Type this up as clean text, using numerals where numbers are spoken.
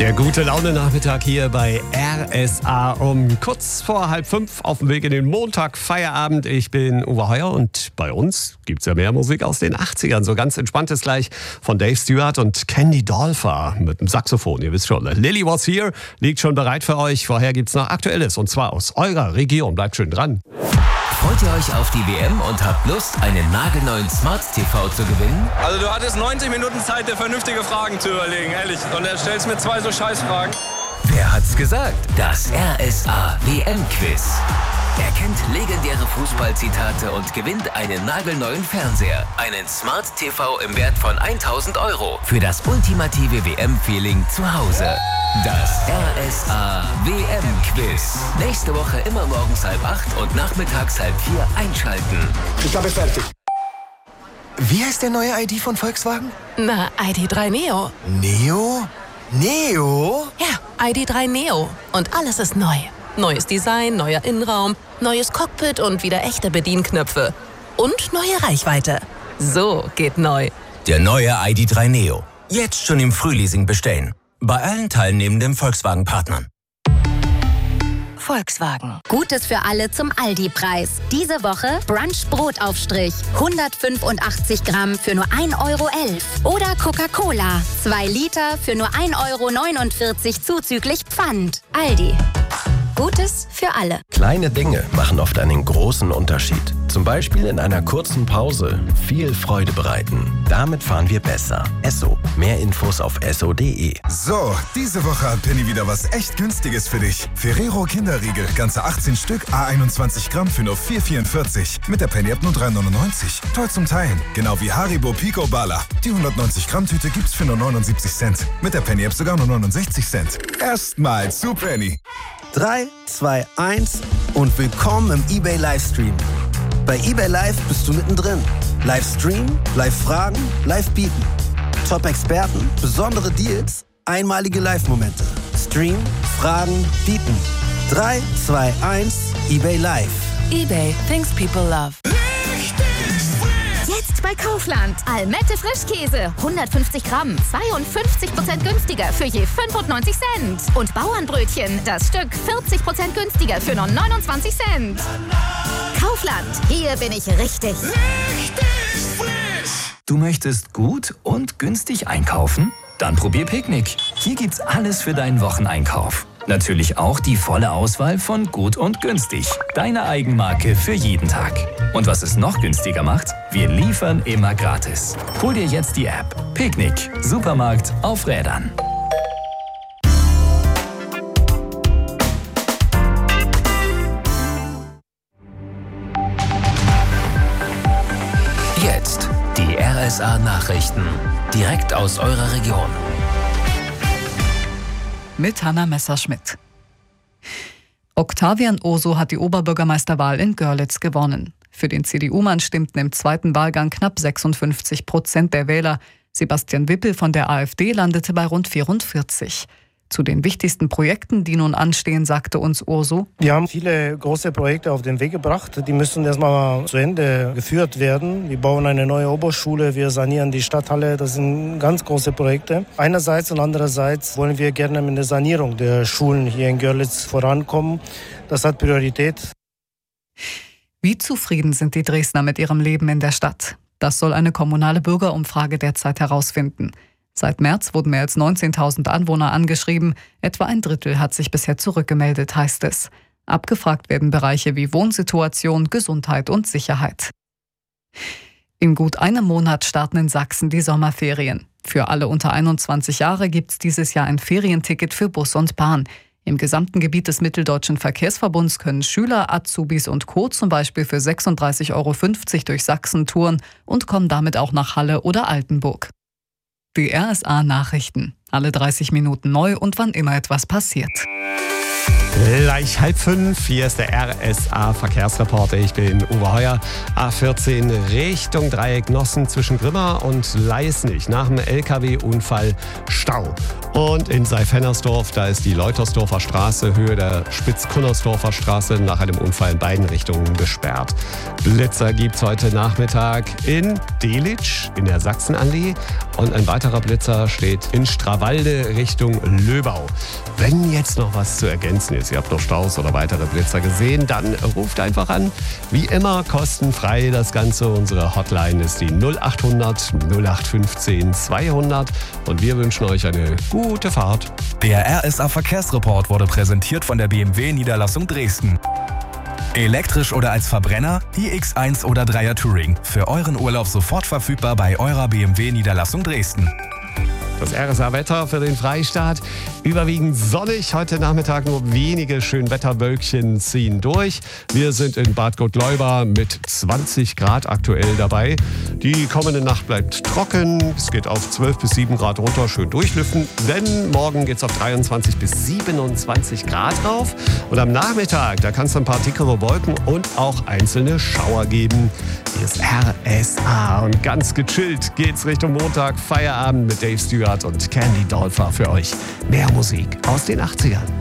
Der gute Laune-Nachmittag hier bei RSA um kurz vor 4:30 auf dem Weg in den Montag, Feierabend. Ich bin Uwe Heuer und bei uns gibt's ja mehr Musik aus den 80ern. So ganz entspanntes gleich von Dave Stewart und Candy Dolfer mit dem Saxophon. Ihr wisst schon, Lily Was Here liegt schon bereit für euch. Vorher gibt's noch Aktuelles und zwar aus eurer Region. Bleibt schön dran. Freut ihr euch auf die WM und habt Lust, einen nagelneuen Smart TV zu gewinnen? Also du hattest 90 Minuten Zeit, dir vernünftige Fragen zu überlegen, ehrlich. Und er stellst mir 2 so Scheißfragen. Wer hat's gesagt? Das RSA WM-Quiz. Er kennt legendäre Fußballzitate und gewinnt einen nagelneuen Fernseher. Einen Smart TV im Wert von 1.000 € für das ultimative WM-Feeling zu Hause. Das RSA WM-Quiz. Nächste Woche immer morgens 7:30 und nachmittags 3:30 einschalten. Ich glaube, fertig. Wie heißt der neue ID von Volkswagen? Na, ID.3 Neo. Neo? Neo? Ja, ID.3 Neo. Und alles ist neu. Neues Design, neuer Innenraum, neues Cockpit und wieder echte Bedienknöpfe. Und neue Reichweite. So geht neu. Der neue ID.3 Neo. Jetzt schon im Frühleasing bestellen. Bei allen teilnehmenden Volkswagen-Partnern. Volkswagen. Gutes für alle zum Aldi-Preis. Diese Woche Brunch-Brotaufstrich. 185 Gramm für nur 1,11 €. Oder Coca-Cola. 2 Liter für nur 1,49 € zuzüglich Pfand. Aldi. Gutes für alle. Kleine Dinge machen oft einen großen Unterschied. Zum Beispiel in einer kurzen Pause viel Freude bereiten. Damit fahren wir besser. Esso. Mehr Infos auf esso.de. So, diese Woche hat Penny wieder was echt Günstiges für dich. Ferrero Kinderriegel, ganze 18 Stück, A21 Gramm für nur 4,44. Mit der Penny-App nur 3,99. Toll zum Teilen. Genau wie Haribo Pico Bala. Die 190 Gramm Tüte gibt's für nur 79 Cent. Mit der Penny-App sogar nur 69 Cent. Erstmal zu Penny. 3, 2, 1 und willkommen im eBay Livestream. Bei eBay Live bist du mittendrin. Livestream, Live-Fragen, Live-Bieten. Top-Experten, besondere Deals, einmalige Live-Momente. Stream, Fragen, Bieten. 3, 2, 1, eBay Live. eBay, things people love. Jetzt bei Kaufland. Almette Frischkäse. 150 Gramm. 52% günstiger für je 95 Cent. Und Bauernbrötchen. Das Stück 40% günstiger für nur 29 Cent. Kaufland. Hier bin ich richtig. Du möchtest gut und günstig einkaufen? Dann probier Picknick. Hier gibt's alles für deinen Wocheneinkauf. Natürlich auch die volle Auswahl von Gut und Günstig. Deine Eigenmarke für jeden Tag. Und was es noch günstiger macht? Wir liefern immer gratis. Hol dir jetzt die App. Picknick. Supermarkt auf Rädern. Jetzt die RSA Nachrichten. Direkt aus eurer Region. Mit Hanna Messerschmidt. Octavian Oso hat die Oberbürgermeisterwahl in Görlitz gewonnen. Für den CDU-Mann stimmten im zweiten Wahlgang knapp 56% der Wähler. Sebastian Wippel von der AfD landete bei rund 44%. Zu den wichtigsten Projekten, die nun anstehen, sagte uns Oso: Wir haben viele große Projekte auf den Weg gebracht. Die müssen erstmal zu Ende geführt werden. Wir bauen eine neue Oberschule, wir sanieren die Stadthalle. Das sind ganz große Projekte. Einerseits und andererseits wollen wir gerne mit der Sanierung der Schulen hier in Görlitz vorankommen. Das hat Priorität. Wie zufrieden sind die Dresdner mit ihrem Leben in der Stadt? Das soll eine kommunale Bürgerumfrage derzeit herausfinden. Seit März wurden mehr als 19.000 Anwohner angeschrieben. Etwa ein Drittel hat sich bisher zurückgemeldet, heißt es. Abgefragt werden Bereiche wie Wohnsituation, Gesundheit und Sicherheit. In gut einem Monat starten in Sachsen die Sommerferien. Für alle unter 21 Jahre gibt es dieses Jahr ein Ferienticket für Bus und Bahn. Im gesamten Gebiet des Mitteldeutschen Verkehrsverbunds können Schüler, Azubis und Co. zum Beispiel für 36,50 € durch Sachsen touren und kommen damit auch nach Halle oder Altenburg. Die RSA-Nachrichten. Alle 30 Minuten neu und wann immer etwas passiert. Gleich 4:30. Hier ist der RSA-Verkehrsreporter. Ich bin Uwe Heuer. A14 Richtung Dreieck Nossen zwischen Grimma und Leisnig. Nach dem LKW-Unfall Stau. Und in Seifennersdorf, da ist die Leutersdorfer Straße Höhe der Spitz-Kunnersdorfer Straße nach einem Unfall in beiden Richtungen gesperrt. Blitzer gibt's heute Nachmittag in Delitzsch in der Sachsenallee und ein weiterer Blitzer steht in Strawalde Richtung Löbau. Wenn jetzt noch was zu ergänzen ist, ihr habt noch Staus oder weitere Blitzer gesehen, dann ruft einfach an. Wie immer kostenfrei das Ganze. Unsere Hotline ist die 0800 0815 200 und wir wünschen euch eine gute Fahrt. Der RSA Verkehrsreport wurde präsentiert von der BMW Niederlassung Dresden. Elektrisch oder als Verbrenner, iX1 oder 3er Touring. Für euren Urlaub sofort verfügbar bei eurer BMW Niederlassung Dresden. Das RSA-Wetter für den Freistaat. Überwiegend sonnig. Heute Nachmittag nur wenige Schönwetterwölkchen ziehen durch. Wir sind in Bad Gottleuba mit 20 Grad aktuell dabei. Die kommende Nacht bleibt trocken. Es geht auf 12 bis 7 Grad runter. Schön durchlüften. Denn morgen geht es auf 23 bis 27 Grad rauf. Und am Nachmittag, da kann es ein paar dickere Wolken und auch einzelne Schauer geben. Hier ist RSA und ganz gechillt geht's Richtung Montag. Feierabend mit Dave Stewart und Candy Dolpher für euch. Mehr Musik aus den 80ern.